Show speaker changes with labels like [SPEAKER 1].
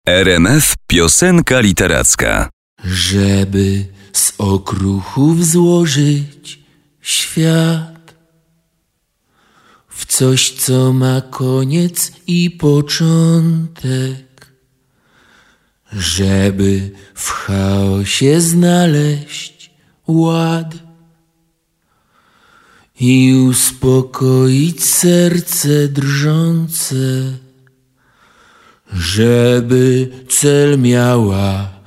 [SPEAKER 1] RMF Piosenka Literacka.
[SPEAKER 2] Żeby z okruchów złożyć świat w coś, co ma koniec i początek, żeby w chaosie znaleźć ład i uspokoić serce drżące, żeby cel miała